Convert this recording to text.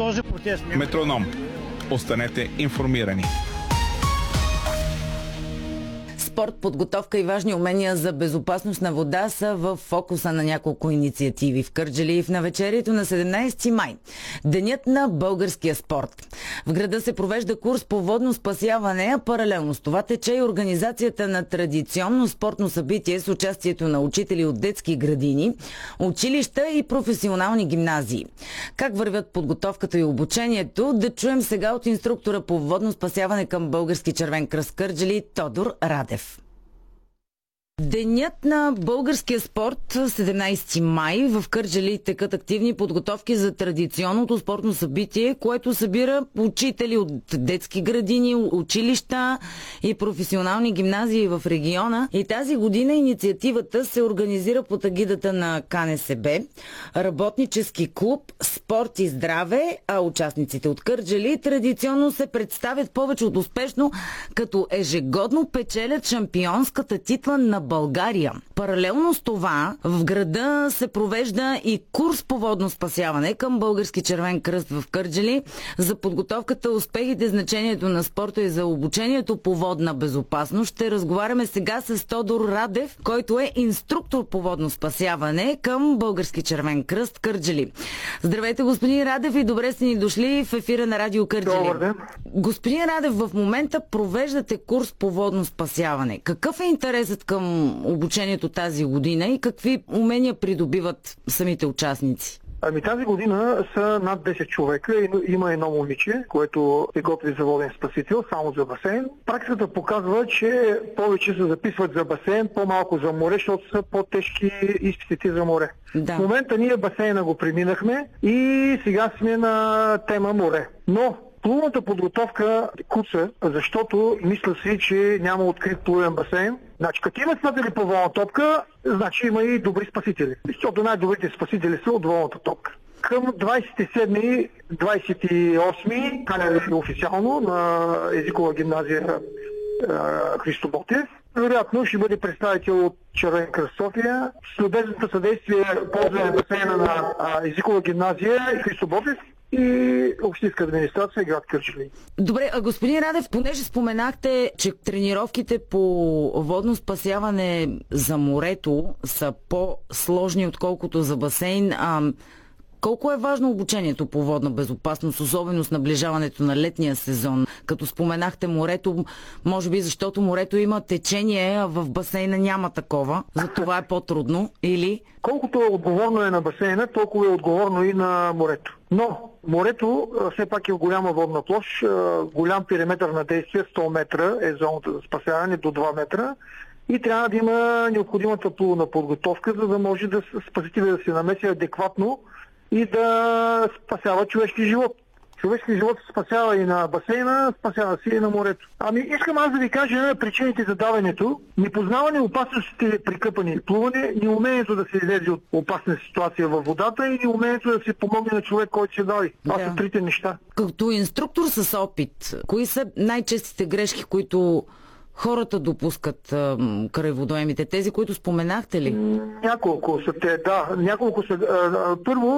този протест. Метроном. Останете информирани. Спорт, подготовка и важни умения за безопасност на вода са в фокуса на няколко инициативи в Кърджали и в навечерието на 17 май. Денят на българския спорт. В града се провежда курс по водно спасяване, а паралелно с това тече и организацията на традиционно спортно събитие с участието на учители от детски градини, училища и професионални гимназии. Как вървят подготовката и обучението, да чуем сега от инструктора по водно спасяване към Български червен кръст Кърджали Тодор Радев. Денят на българския спорт, 17 май, в Кърджали текат активни подготовки за традиционното спортно събитие, което събира учители от детски градини, училища и професионални гимназии в региона. И тази година инициативата се организира под егидата на КНСБ, работнически клуб Спорт и здраве, а участниците от Кърджали традиционно се представят повече от успешно, като ежегодно печелят шампионската титла на България. Паралелно с това в града се провежда и курс по водно спасяване към Български червен кръст в Кърджали за подготовката, успехите, значението на спорта и за обучението по водна безопасност. Ще разговаряме сега с Тодор Радев, който е инструктор по водно спасяване към Български червен кръст Кърджали. Здравейте, господин Радев, и добре сте ни дошли в ефира на Радио Кърджали. Добър ден. Господин Радев, в момента провеждате курс по водно спасяване. Какъв е интересът към обучението тази година и какви умения придобиват самите участници? Тази година са над 10 човека и има едно момиче, което е готви за воден спасител, само за басейн. Практиката показва, че повече се записват за басейн, по-малко за море, защото са по-тежки изпитите за море. Да. В момента ние басейна го преминахме и сега сме на тема море. Но плувната подготовка куца, защото мисля си, че няма открит плувен басейн. Значи, като има спасители по волна топка, значи има и добри спасители. Защото най-добрите спасители са от волната топка. Към 27-28 канали официално на езикова гимназия Христо Ботев. Вероятно ще бъде представител от Червен кръст София. С любезното съдействие ползване басейна на езикова гимназия Христо Ботев и общинска администрация град Кърджали. Добре, господин Радев, понеже споменахте, че тренировките по водно спасяване за морето са по-сложни, отколкото за басейн, колко е важно обучението по водна безопасност, особено с наближаването на летния сезон? Като споменахте морето, може би защото морето има течение, а в басейна няма такова, затова е по-трудно, или? Колкото отговорно е на басейна, толкова е отговорно и на морето. Но морето все пак е голяма водна площ, голям периметър на действие, 100 метра е зоната за спасяване до 2 метра. И трябва да има необходимата плувна подготовка, за да може да спасителят да се намеси адекватно и да спасява човешки живот. Човешки живот се спасява и на басейна, спасява се и на морето. Искам аз да ви кажа причините за даването. Непознаване опасностите при къпане и плуване, неумението да се излезе от опасна ситуация във водата и неумението да се помогне на човек, който се дави. Това са трите неща. Като инструктор с опит, кои са най-честите грешки, които хората допускат край водоемите? Тези, които споменахте ли? Няколко са те, да. Първо,